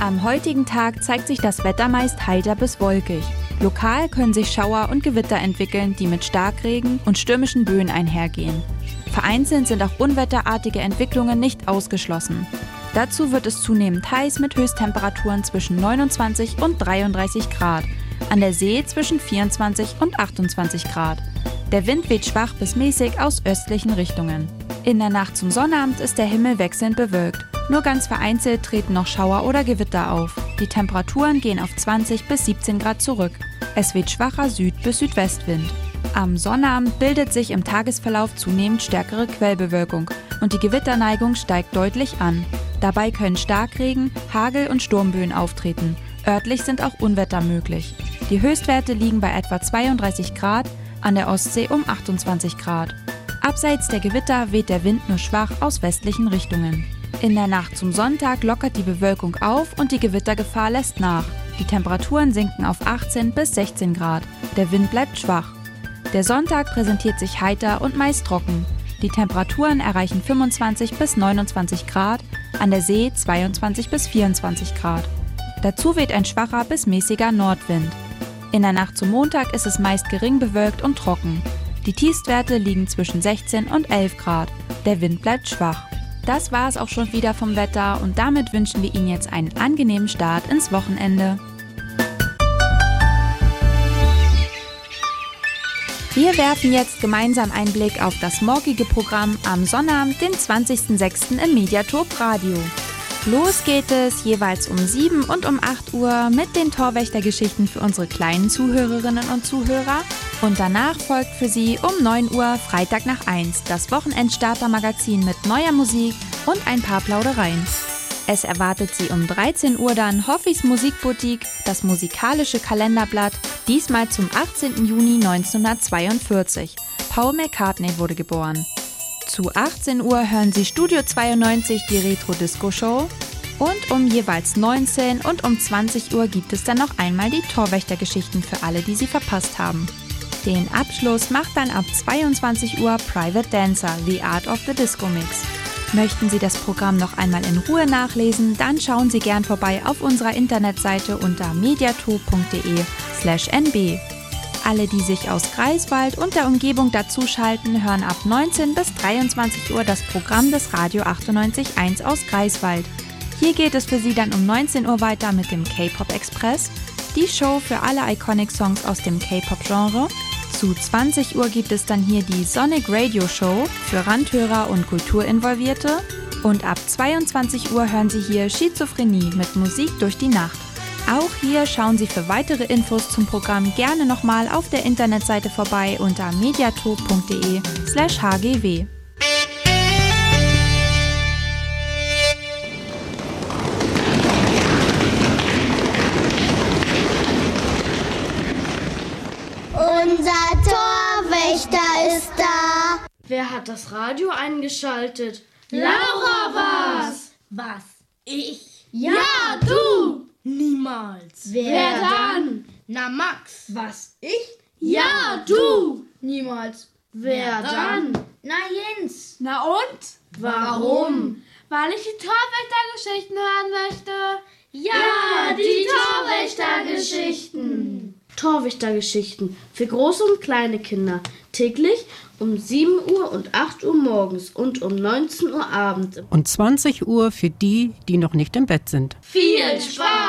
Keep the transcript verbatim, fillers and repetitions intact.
Am heutigen Tag zeigt sich das Wetter meist heiter bis wolkig. Lokal können sich Schauer und Gewitter entwickeln, die mit Starkregen und stürmischen Böen einhergehen. Vereinzelt sind auch unwetterartige Entwicklungen nicht ausgeschlossen. Dazu wird es zunehmend heiß mit Höchsttemperaturen zwischen neunundzwanzig und dreiunddreißig Grad, an der See zwischen vierundzwanzig und achtundzwanzig Grad. Der Wind weht schwach bis mäßig aus östlichen Richtungen. In der Nacht zum Sonnabend ist der Himmel wechselnd bewölkt. Nur ganz vereinzelt treten noch Schauer oder Gewitter auf. Die Temperaturen gehen auf zwanzig bis siebzehn Grad zurück. Es weht schwacher Süd- bis Südwestwind. Am Sonnabend bildet sich im Tagesverlauf zunehmend stärkere Quellbewölkung und die Gewitterneigung steigt deutlich an. Dabei können Starkregen, Hagel und Sturmböen auftreten. Örtlich sind auch Unwetter möglich. Die Höchstwerte liegen bei etwa zweiunddreißig Grad, an der Ostsee um achtundzwanzig Grad. Abseits der Gewitter weht der Wind nur schwach aus westlichen Richtungen. In der Nacht zum Sonntag lockert die Bewölkung auf und die Gewittergefahr lässt nach. Die Temperaturen sinken auf achtzehn bis sechzehn Grad. Der Wind bleibt schwach. Der Sonntag präsentiert sich heiter und meist trocken. Die Temperaturen erreichen fünfundzwanzig bis neunundzwanzig Grad, an der See zweiundzwanzig bis vierundzwanzig Grad. Dazu weht ein schwacher bis mäßiger Nordwind. In der Nacht zum Montag ist es meist gering bewölkt und trocken. Die Tiefstwerte liegen zwischen sechzehn und elf Grad. Der Wind bleibt schwach. Das war es auch schon wieder vom Wetter und damit wünschen wir Ihnen jetzt einen angenehmen Start ins Wochenende. Wir werfen jetzt gemeinsam einen Blick auf das morgige Programm am Sonnabend, den zwanzigsten sechsten im Mediatop Radio. Los geht es jeweils um sieben und um acht Uhr mit den Torwächtergeschichten für unsere kleinen Zuhörerinnen und Zuhörer. Und danach folgt für Sie um neun Uhr Freitag nach eins das Wochenendstarter-Magazin mit neuer Musik und ein paar Plaudereien. Es erwartet Sie um dreizehn Uhr dann Hoffis Musikboutique, das musikalische Kalenderblatt, diesmal zum achtzehnten Juni neunzehnhundertzweiundvierzig. Paul McCartney wurde geboren. Zu achtzehn Uhr hören Sie Studio zweiundneunzig, die Retro-Disco-Show. Und um jeweils neunzehn und um zwanzig Uhr gibt es dann noch einmal die Torwächtergeschichten für alle, die Sie verpasst haben. Den Abschluss macht dann ab zweiundzwanzig Uhr Private Dancer, The Art of the Disco Mix. Möchten Sie das Programm noch einmal in Ruhe nachlesen, dann schauen Sie gern vorbei auf unserer Internetseite unter mediatop punkt de slash n b. Alle, die sich aus Greifswald und der Umgebung dazuschalten, hören ab neunzehn bis dreiundzwanzig Uhr das Programm des Radio achtundneunzig Komma eins aus Greifswald. Hier geht es für Sie dann um neunzehn Uhr weiter mit dem K-Pop Express, die Show für alle Iconic Songs aus dem K-Pop-Genre. Zu zwanzig Uhr gibt es dann hier die Sonic Radio Show für Randhörer und Kulturinvolvierte. Und ab zweiundzwanzig Uhr hören Sie hier Schizophrenie mit Musik durch die Nacht. Auch hier schauen Sie für weitere Infos zum Programm gerne nochmal auf der Internetseite vorbei unter mediatop punkt de slash h g w. Unser Torwächter ist da. Wer hat das Radio eingeschaltet? Laura war's. Was? Ich? Ja, du. Niemals. Wer, Wer dann? Na, Max. Was? Ich? Ja, du. Niemals. Wer, Wer dann? dann? Na, Jens. Na und? Warum? Weil ich die Torwächtergeschichten hören möchte. Ja, die Torwächtergeschichten. Torwächtergeschichten für große und kleine Kinder. Täglich um sieben Uhr und acht Uhr morgens und um neunzehn Uhr abends. Und zwanzig Uhr für die, die noch nicht im Bett sind. Viel Spaß!